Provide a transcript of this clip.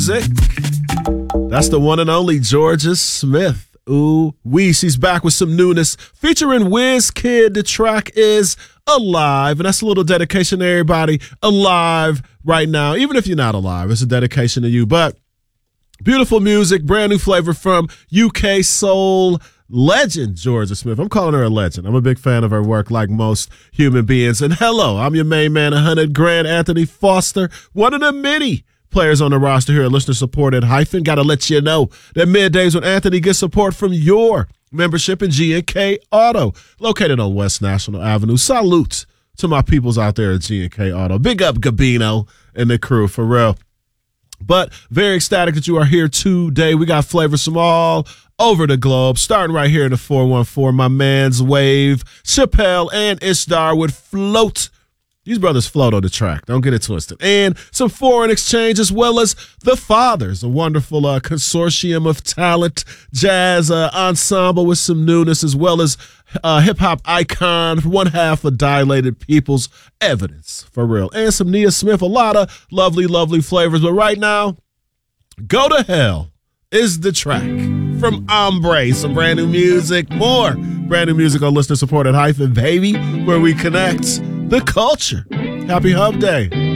Music. That's the one and only Georgia Smith. Ooh, she's back with some newness featuring Wizkid. The track is Alive, and that's a little dedication to everybody alive right now. Even if you're not alive, it's a dedication to you. But beautiful music, brand new flavor from UK soul legend Georgia Smith. I'm calling her a legend. I'm a big fan of her work, like most human beings. And hello, I'm your main man, 100 grand, Anthony Foster, one of the many players on the roster here at Listener Supported Hyphen. Got to let you know that middays with Anthony gets support from your membership in G&K Auto, located on West National Avenue. Salute to my peoples out there at G&K Auto. Big up Gabino and the crew, for real. But very ecstatic that you are here today. We got flavors from all over the globe, starting right here in the 414. My man's Wave, Chappelle, and Ishtar would float. These brothers float on the track. Don't get it twisted. And some foreign exchange, as well as The Fathers, a wonderful consortium of talent, jazz ensemble with some newness, as well as hip-hop icon, one half of Dilated Peoples, Evidence, for real. And some Nia Smith, a lot of lovely, lovely flavors. But right now, Go to Hell is the track from Ombre. Some brand new music, more brand new music on Listener Supported Hyphen, baby, where we connect the culture. Happy Hump Day.